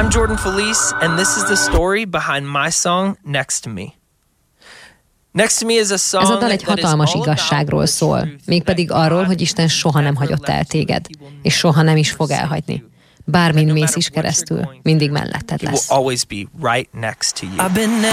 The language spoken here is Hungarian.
I'm Jordan Felice, and this is the story behind my song, Next to Me. Next to Me is a song. Ez a dal egy hatalmas igazságról szól, mégpedig arról, hogy Isten soha nem hagyott el téged, és soha nem is fog elhagyni. Bármin mész is keresztül, mindig melletted lesz.